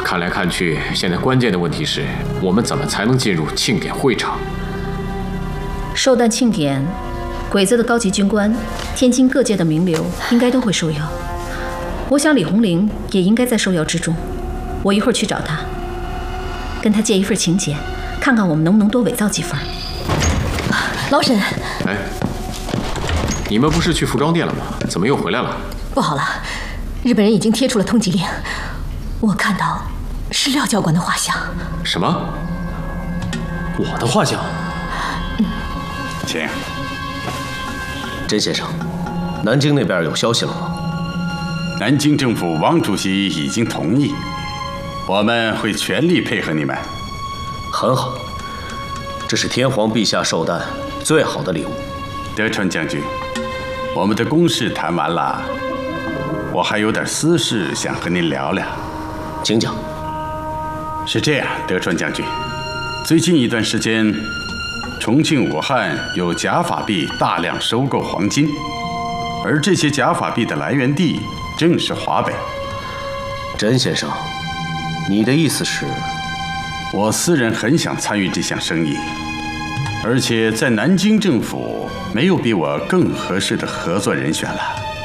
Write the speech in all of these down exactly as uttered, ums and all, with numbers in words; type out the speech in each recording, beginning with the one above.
看来看去，现在关键的问题是我们怎么才能进入庆典会场？ 寿诞庆典，鬼子的高级军官，天津各界的名流应该都会受邀。我想李红玲也应该在受邀之中。我一会儿去找她，跟她借一份请柬，看看我们能不能多伪造几份。 老沈， 哎，你们不是去服装店了吗？怎么又回来了？ 不好了，日本人已经贴出了通缉令。我看到是廖教官的画像。 什么？ 我的画像？ 嗯， 请。 甄先生，南京那边有消息了吗？ 南京政府王主席已经同意，我们会全力配合你们。 很好，这是天皇陛下寿诞最好的礼物。 德川将军，我们的公事谈完了，我还有点私事想和您聊聊。 请讲。 是这样，德川将军，最近一段时间，重庆、武汉有假法币大量收购黄金，而这些假法币的来源地正是华北。 甄先生，你的意思是？ 我私人很想参与这项生意，而且在南京政府没有比我更合适的合作人选了。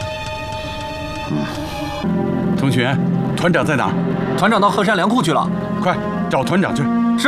嗯，同学，团长在哪儿？ 团长到鹤山粮库去了。 快找团长去。 是。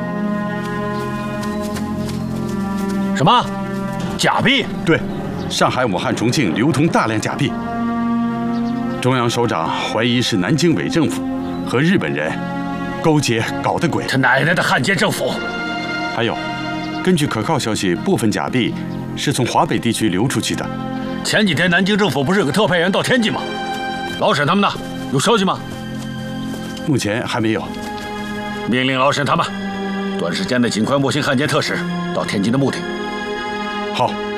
什么？假币？ 对，上海、武汉、重庆流通大量假币。中央首长怀疑是南京伪政府和日本人勾结搞的鬼。 他奶奶的汉奸政府！ 还有，根据可靠消息，部分假币是从华北地区流出去的。 前几天南京政府不是有个特派员到天津吗？老沈他们呢？有消息吗？ 目前还没有。 命令老沈他们，短时间内尽快摸清汉奸特使到天津的目的。 好。